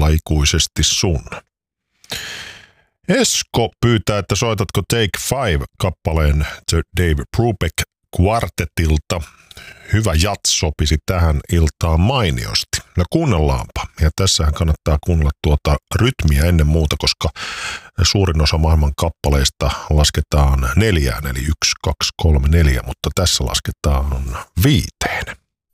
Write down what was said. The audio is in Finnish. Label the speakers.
Speaker 1: aikuisesti sun. Esko pyytää, että soitatko Take 5-kappaleen The Dave Brubeck Quartetilta. Hyvä jats sopisi tähän iltaan mainiosti. No kuunnellaanpa. Ja tässähän kannattaa kuunnella tuota rytmiä ennen muuta, koska suurin osa maailman kappaleista lasketaan 4, eli 1, 2, 3, 4, mutta tässä lasketaan 5.